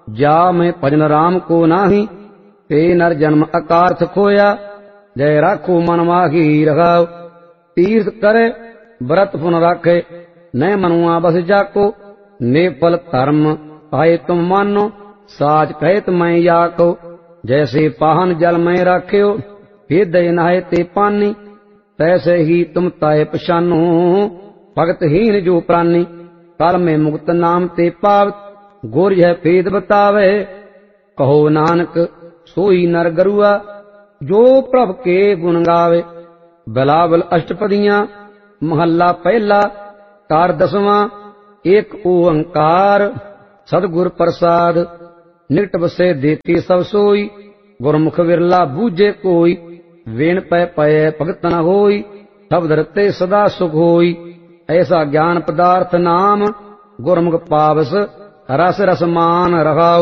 जा मैं भजन राम को नाही, ते नर जन्म अकारथ खोया। जय राखो मन माही रखाओ, तीर्थ करे व्रत पुन राखे। न मनुआ बस जाको, ने फल धर्म पाए तुम मानो। साच कहत मैं याको, जैसे पाहन जल में राख्यो। हृदय नहाए ते पानी, तैसे ही तुम ताए पछानो। भगतहीन जो प्राणी, काल में मुक्त नाम ते पावत। गुर यह भेद बतावे, कहो नानक सोई नर गरुआ। जो प्रभ के गुण गावे। बिलावल अष्टपदियां महला पहला, कार दसवां। एक ओंकार सदगुर प्रसाद, निकट बसे देखे सब सोई। गुरमुख विरला बूझे कोई, वेण पै पय भगत न होई। शब्द रते सदा सुख होई, ऐसा ज्ञान पदार्थ नाम। गुरमुख पावस रस रसमान रहाओ।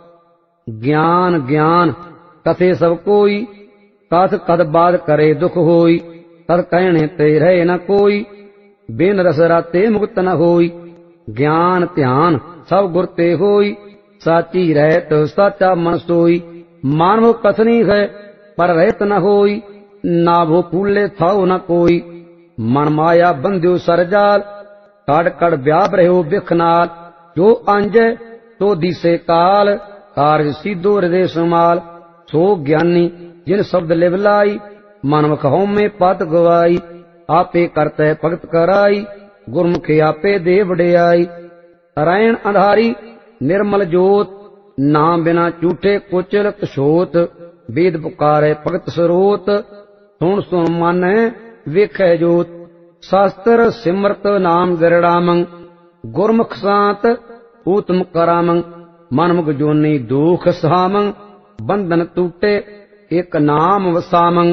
ज्ञान ज्ञान कथे सब कोई, कथ कद बाद करे दुख होई। तद कहने ते रहे न कोई, बिन रस राते मुक्त न होई। ज्ञान ध्यान सब गुर ते होई, साची रहत साचा मन सोई। मानव कथनी है पर रहत न होई, ना वो फूले थाओ न कोई। मन माया बंध्यो सरजाल, कड़ कड़ व्याप रहो बिख नाल। जो अंज तो दिसे काल, कारज सीधो हृदय समाल। सो ज्ञानी जिन शब्द लिवलाई, मनमुख में पत गवाई। आपे करते भगत कराई, गुरमुखे आपे दे वडियाई। नारायण अंधारी निर्मल जोत, नाम बिना झूठे कुचल कछोत। वेद पुकारे भगत स्रोत, सुन सुन मन वेखै जोत। शास्त्र सिमरत नाम गिरड़ामं, गुरमुख सांत ऊतम करामं। मनमुख जोनी दुख सहामं, बंधन टूटे एक नाम वसामं।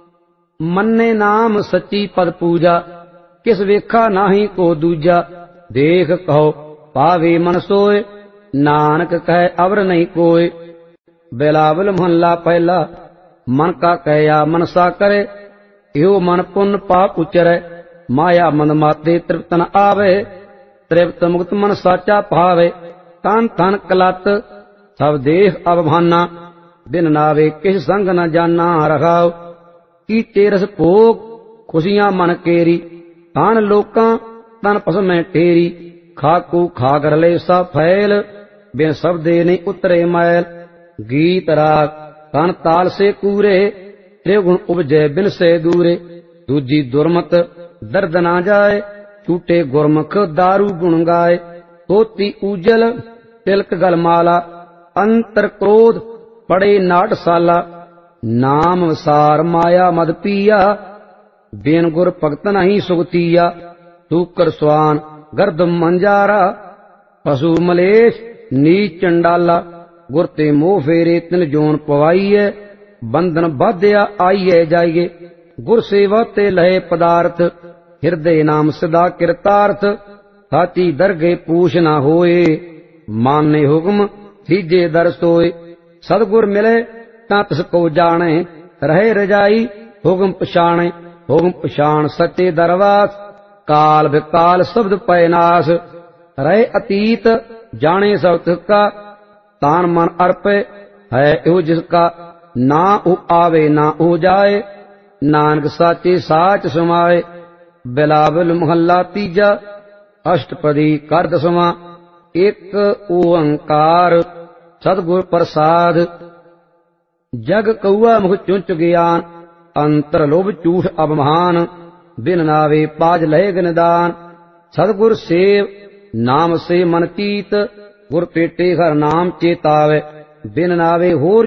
मन्ने नाम सच्ची पद पूजा, किस वेखा नाही को दूजा। देख कहो पावे मन सोए, नानक कहे अवर नहीं कोय। बिलावल महला पहला, मन का कहया मनसा करे। यो मन पुण्य पाप उचरै, माया मन माते तृप्त न आवे। तृप्त मुक्त मन साचा भावे, तन तन कलत सब देह अवभाना। दिन नावे किस संग न जाना रखाओ, की तेरस भोग खुशियां मन केरी। तान लोकां तन पस में ठेरी, खाकू खागर ले सा फैल। बिन शब्दे नहीं उतरे मैल, गीत राग तन ताल से कूरे। त्रिगुण उपजय बिन से दूरे, दूजी दुर्मत दर्द ना जाए। छूटे गुरमुख दारू गुण गाए, तोती उजल तिलक गलमाला। अंतर क्रोध पड़े नाटसाला, नाम सार माया मद पिया। बिन गुर भगत नहीं सुगतिया, सूकर स्वान गर्द मंजारा। पशु मलेश नीच चंडाला, गुर ते मोह फेरे तिन जोन पवाईए। बंधन बाध्या आईए जाइए, गुर सेवा ते लहे पदार्थ। हृदय नाम सदा कृतार्थ, साची दरगे पूछ न होए। माने हुक्म सीजे दर सोए, सदगुर मिले ता तिस को जाने। रहे रजाई हुक्म पछाणे, हुक्म पछाण सच्चे दरवास। काल विकाल शब्द पय नाश, रहे अतीत जाने सब तिसका। तान मन अर्पे है यो जिसका, ना ऊ आवे ना ऊ जाए। नानक साचे साच समाए। बिलावल महला तीजा, अष्टपदी कर दसवां। एक ओंकार सदगुर प्रसाद, जग कौआ मुख चुंच ज्ञान। अंतर लोभ झूठ अभिमान, बिन नावे पाज लहे निदान। सदगुर सेव नाम से मन चीत, गुर पेटे हर नाम चेतावे। बिन नावे होर